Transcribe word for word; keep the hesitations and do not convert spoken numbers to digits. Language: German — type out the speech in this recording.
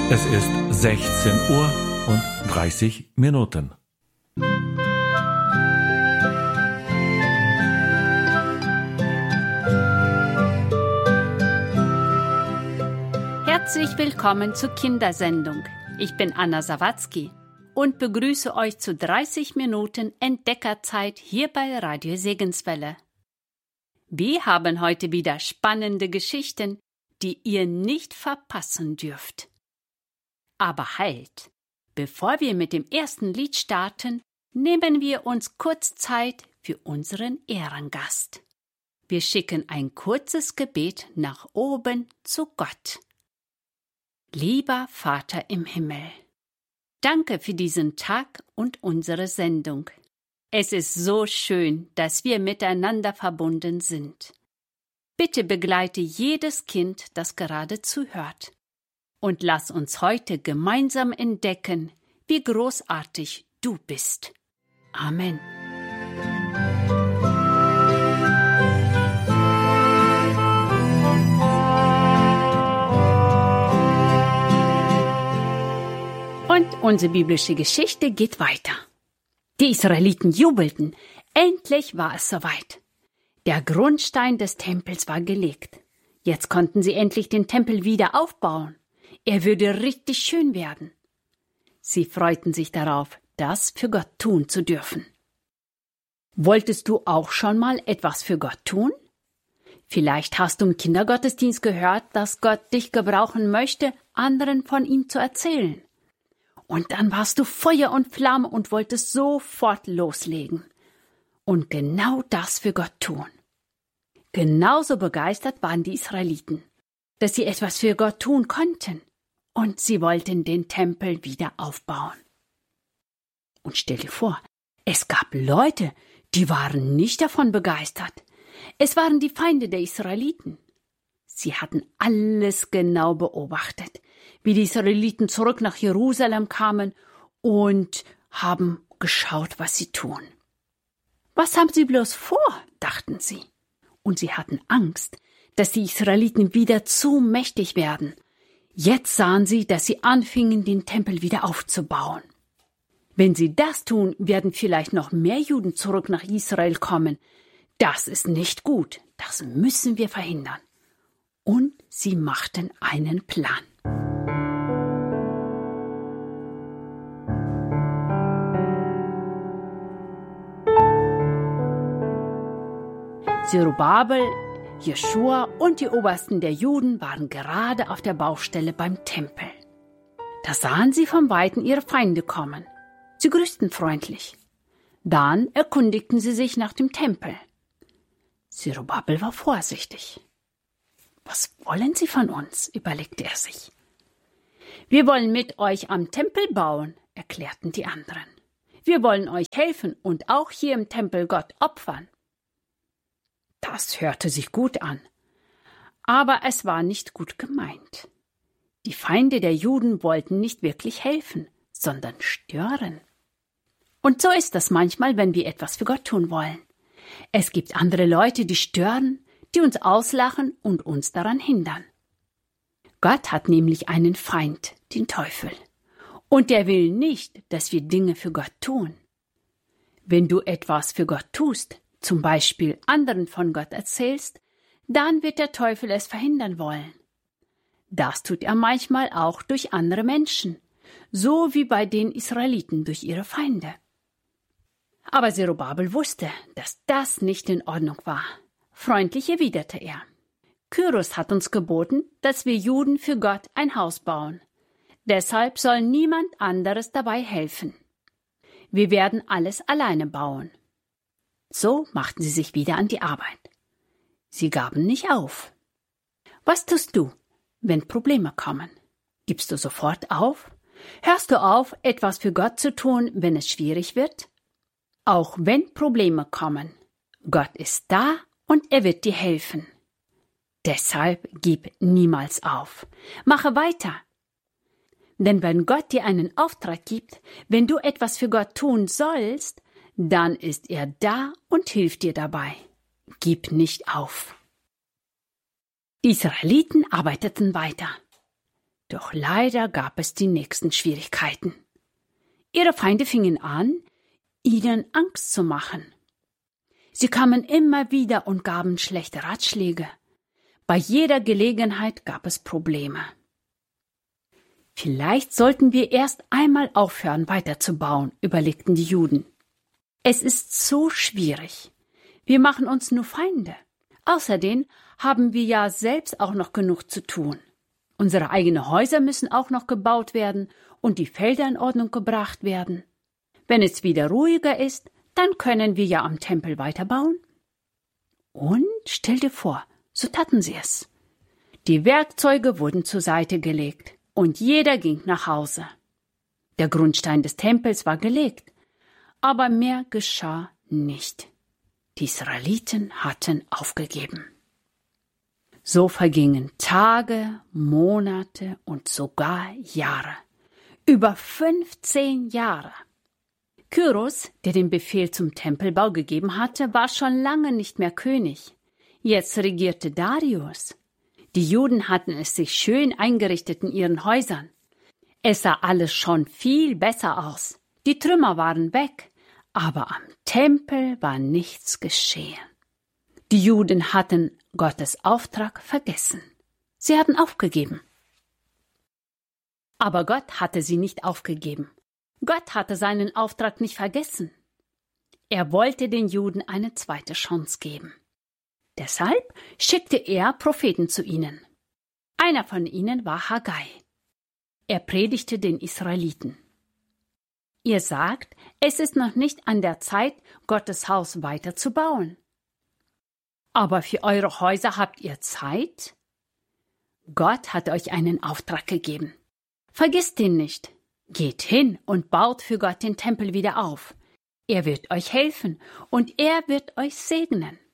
Es ist sechzehn Uhr und dreißig Minuten. Herzlich willkommen zur Kindersendung. Ich bin Anna Sawatzki und begrüße euch zu dreißig Minuten Entdeckerzeit hier bei Radio Segenswelle. Wir haben heute wieder spannende Geschichten, die ihr nicht verpassen dürft. Aber halt, bevor wir mit dem ersten Lied starten, nehmen wir uns kurz Zeit für unseren Ehrengast. Wir schicken ein kurzes Gebet nach oben zu Gott. Lieber Vater im Himmel, danke für diesen Tag und unsere Sendung. Es ist so schön, dass wir miteinander verbunden sind. Bitte begleite jedes Kind, das gerade zuhört. Und lass uns heute gemeinsam entdecken, wie großartig du bist. Amen. Und unsere biblische Geschichte geht weiter. Die Israeliten jubelten. Endlich war es soweit. Der Grundstein des Tempels war gelegt. Jetzt konnten sie endlich den Tempel wieder aufbauen. Er würde richtig schön werden. Sie freuten sich darauf, das für Gott tun zu dürfen. Wolltest du auch schon mal etwas für Gott tun? Vielleicht hast du im Kindergottesdienst gehört, dass Gott dich gebrauchen möchte, anderen von ihm zu erzählen. Und dann warst du Feuer und Flamme und wolltest sofort loslegen. Und genau das für Gott tun. Genauso begeistert waren die Israeliten, dass sie etwas für Gott tun konnten. Und sie wollten den Tempel wieder aufbauen. Und stell dir vor, es gab Leute, die waren nicht davon begeistert. Es waren die Feinde der Israeliten. Sie hatten alles genau beobachtet, wie die Israeliten zurück nach Jerusalem kamen und haben geschaut, was sie tun. Was haben sie bloß vor, dachten sie. Und sie hatten Angst, dass die Israeliten wieder zu mächtig werden. Jetzt sahen sie, dass sie anfingen, den Tempel wieder aufzubauen. Wenn sie das tun, werden vielleicht noch mehr Juden zurück nach Israel kommen. Das ist nicht gut. Das müssen wir verhindern. Und sie machten einen Plan. Zerubabel, Jeschua und die Obersten der Juden waren gerade auf der Baustelle beim Tempel. Da sahen sie vom Weiten ihre Feinde kommen. Sie grüßten freundlich. Dann erkundigten sie sich nach dem Tempel. Zerubabel war vorsichtig. Was wollen Sie von uns? Überlegte er sich. Wir wollen mit euch am Tempel bauen, erklärten die anderen. Wir wollen euch helfen und auch hier im Tempel Gott opfern. Das hörte sich gut an, aber es war nicht gut gemeint. Die Feinde der Juden wollten nicht wirklich helfen, sondern stören. Und so ist das manchmal, wenn wir etwas für Gott tun wollen. Es gibt andere Leute, die stören, die uns auslachen und uns daran hindern. Gott hat nämlich einen Feind, den Teufel. Und der will nicht, dass wir Dinge für Gott tun. Wenn du etwas für Gott tust, zum Beispiel anderen von Gott erzählst, dann wird der Teufel es verhindern wollen. Das tut er manchmal auch durch andere Menschen, so wie bei den Israeliten durch ihre Feinde. Aber Zerubabel wusste, dass das nicht in Ordnung war. Freundlich erwiderte er. Kyros hat uns geboten, dass wir Juden für Gott ein Haus bauen. Deshalb soll niemand anderes dabei helfen. Wir werden alles alleine bauen. So machten sie sich wieder an die Arbeit. Sie gaben nicht auf. Was tust du, wenn Probleme kommen? Gibst du sofort auf? Hörst du auf, etwas für Gott zu tun, wenn es schwierig wird? Auch wenn Probleme kommen, Gott ist da und er wird dir helfen. Deshalb gib niemals auf. Mache weiter. Denn wenn Gott dir einen Auftrag gibt, wenn du etwas für Gott tun sollst, dann ist er da und hilft dir dabei. Gib nicht auf. Die Israeliten arbeiteten weiter. Doch leider gab es die nächsten Schwierigkeiten. Ihre Feinde fingen an, ihnen Angst zu machen. Sie kamen immer wieder und gaben schlechte Ratschläge. Bei jeder Gelegenheit gab es Probleme. Vielleicht sollten wir erst einmal aufhören, weiterzubauen, überlegten die Juden. Es ist so schwierig. Wir machen uns nur Feinde. Außerdem haben wir ja selbst auch noch genug zu tun. Unsere eigenen Häuser müssen auch noch gebaut werden und die Felder in Ordnung gebracht werden. Wenn es wieder ruhiger ist, dann können wir ja am Tempel weiterbauen. Und stell dir vor, so taten sie es. Die Werkzeuge wurden zur Seite gelegt und jeder ging nach Hause. Der Grundstein des Tempels war gelegt, aber mehr geschah nicht. Die Israeliten hatten aufgegeben. So vergingen Tage, Monate und sogar Jahre. Über fünfzehn Jahre. Kyros, der den Befehl zum Tempelbau gegeben hatte, war schon lange nicht mehr König. Jetzt regierte Darius. Die Juden hatten es sich schön eingerichtet in ihren Häusern. Es sah alles schon viel besser aus. Die Trümmer waren weg, aber am Tempel war nichts geschehen. Die Juden hatten Gottes Auftrag vergessen. Sie hatten aufgegeben. Aber Gott hatte sie nicht aufgegeben. Gott hatte seinen Auftrag nicht vergessen. Er wollte den Juden eine zweite Chance geben. Deshalb schickte er Propheten zu ihnen. Einer von ihnen war Haggai. Er predigte den Israeliten. Ihr sagt, es ist noch nicht an der Zeit, Gottes Haus weiterzubauen. Aber für eure Häuser habt ihr Zeit? Gott hat euch einen Auftrag gegeben. Vergisst ihn nicht. Geht hin und baut für Gott den Tempel wieder auf. Er wird euch helfen und er wird euch segnen.